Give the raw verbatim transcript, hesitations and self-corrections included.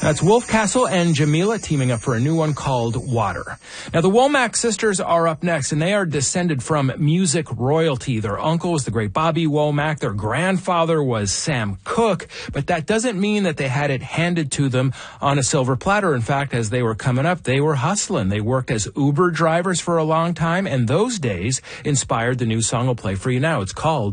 That's Wolf Castle and Jamila teaming up for a new one called Water. Now, the Womack sisters are up next, and they are descended from music royalty. Their uncle was the great Bobby Womack. Their grandfather was Sam Cooke, but that doesn't mean that they had it handed to them on a silver platter. In fact, as they were coming up, they were hustling. They worked as Uber drivers for a long time, and those days inspired the new song we'll play for you now. It's called